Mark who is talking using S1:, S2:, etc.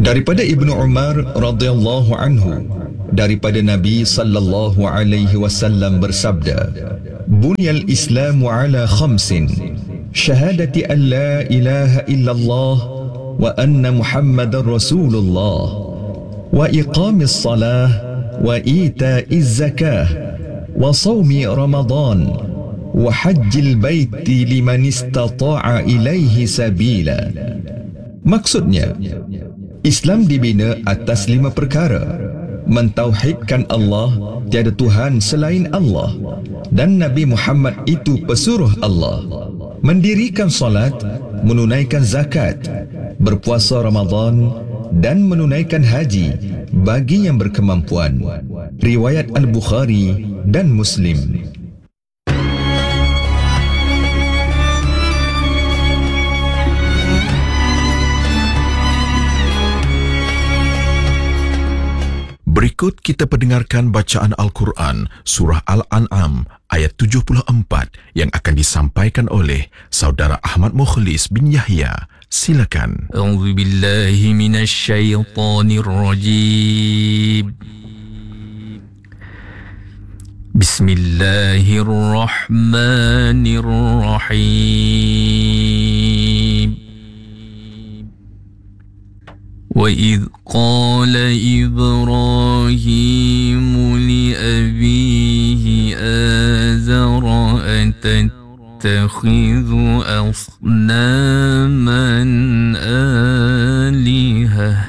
S1: Daripada Ibnu Umar radhiyallahu anhu, daripada Nabi sallallahu alaihi wasallam bersabda, "Bunyal Islamu ala khamsin, syahadati an la ilaha illallah wa anna Muhammadar Rasulullah, wa iqamis salah, wa ita'iz zakah, wa sawmi Ramadan, wa hajjil baiti liman istata'a ilaihi sabila." Maksudnya, Islam dibina atas 5 perkara: mentauhidkan Allah, tiada Tuhan selain Allah, dan Nabi Muhammad itu pesuruh Allah, mendirikan solat, menunaikan zakat, berpuasa Ramadan, dan menunaikan haji bagi yang berkemampuan. Riwayat Al-Bukhari dan Muslim.
S2: Berikut kita pendengarkan bacaan Al-Quran Surah Al-An'am ayat 74 yang akan disampaikan oleh Saudara Ahmad Mukhlis bin Yahya. Silakan.
S3: A'udzu billahi minasy syaithanir rajim. Bismillahirrahmanirrahim. وَإِذْ قَالَ إِبْرَاهِيمُ لِأَبِيهِ آزَرَ أَتَتَّخِذُ أَصْنَامًا آلِهَةً